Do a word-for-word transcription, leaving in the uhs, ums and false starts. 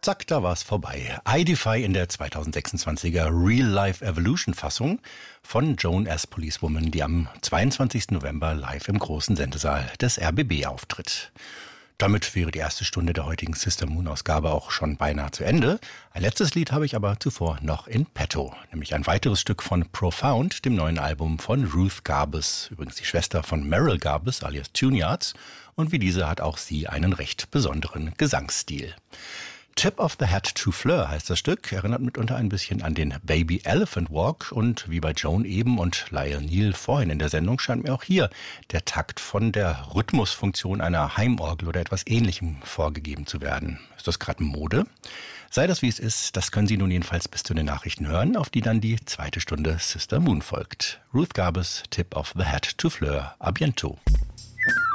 zack, da war's vorbei. I Defy in der zweitausendsechsundzwanziger Real-Life-Evolution-Fassung von Joan as Policewoman, die am zweiundzwanzigsten November live im großen Sendesaal des R B B auftritt. Damit wäre die erste Stunde der heutigen Sister Moon-Ausgabe auch schon beinahe zu Ende. Ein letztes Lied habe ich aber zuvor noch in petto, nämlich ein weiteres Stück von Profound, dem neuen Album von Ruth Garbus, übrigens die Schwester von Merrill Garbus alias Tuneyards, und wie diese hat auch sie einen recht besonderen Gesangsstil. Tip of the Hat to Fleur heißt das Stück, erinnert mitunter ein bisschen an den Baby Elephant Walk und wie bei Joan eben und Lyle Neal vorhin in der Sendung scheint mir auch hier der Takt von der Rhythmusfunktion einer Heimorgel oder etwas Ähnlichem vorgegeben zu werden. Ist das gerade Mode? Sei das wie es ist, das können Sie nun jedenfalls bis zu den Nachrichten hören, auf die dann die zweite Stunde Sister Moon folgt. Ruth Garbus, Tip of the Hat to Fleur. A bientôt.